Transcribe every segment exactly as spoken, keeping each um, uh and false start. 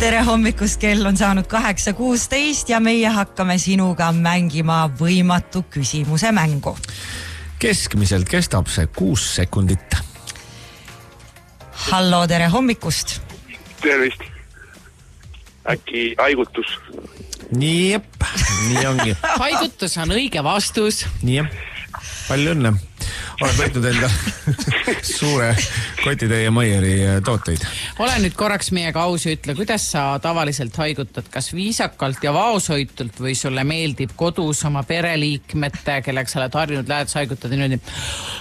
tere hommikust, kell on saanud kaheksa kuusteist ja meie hakkame sinuga mängima võimatu küsimuse mängu. Keskmiselt kestab see kuus sekundit. Hallo, tere hommikust. Tervist. Äkki haigutus? Nii jep, nii ongi. Haigutus on õige vastus. Nii jep, palju õnne. Oled võtnud enda suure kotitäie Maieri tooteid. Ole nüüd korraks meiega aus ja ütle, kuidas sa tavaliselt haigutad, kas viisakalt ja vaoshoitult või sulle meeldib kodus oma pereliikmete, kellega sa oled harjunud lähed, sa haigutad ja nüüd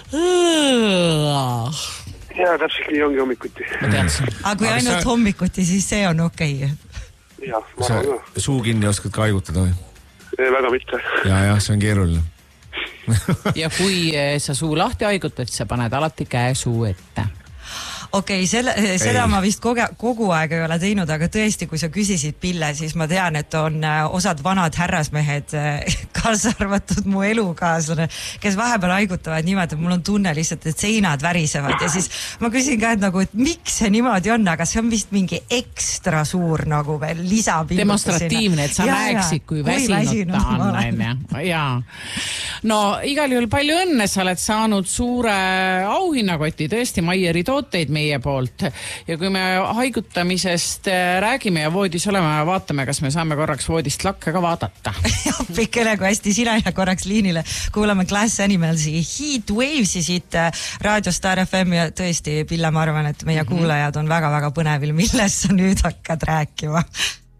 Jaa, täpselt nii ongi hommikuti. ma teadsin. Aga kui Aga ainult sa- hommikuti, siis see on okei. Jah, ma Sa arvan ka. suu kinni oskad ka haigutada või? Väga mitte. Ja, ja, see on keeruline. Ja kui sa suu lahti haigutad, sa paned alati käe suu ette. Okei, selle, seda Ei. ma vist kogu, kogu aeg ei ole teinud, aga tõesti, kui sa küsisid Pille, siis ma tean, et on äh, osad vanad härrasmehed, äh, kaasa arvatud mu elukaaslane, kes vahepeal haigutavad niimoodi, et mul on tunne lihtsalt, et seinad värisevad ja siis ma küsin ka, et nagu, et miks see niimoodi on, aga see on vist mingi ekstra suur nagu veel lisapingutus. Demonstratiivne, et sa Ja, näeksid, ja, kui väsinud ta ma on. olen. on ja. No igal juhul palju õnne, sa oled saanud suure auhinnakoti, tõesti Maieri tooteid meie poolt. Ja kui me haigutamisest räägime ja voodis oleme, vaatame, kas me saame korraks voodist lakke ka vaadata. Pikele, kui hästi sina ja korraks liinile kuulame Glass Animalsi Heat Wavesi siit Raadio Star F M ja tõesti, Pille, ma arvan, et meie kuulajad on väga-väga põnevil, millest sa nüüd hakkad rääkima.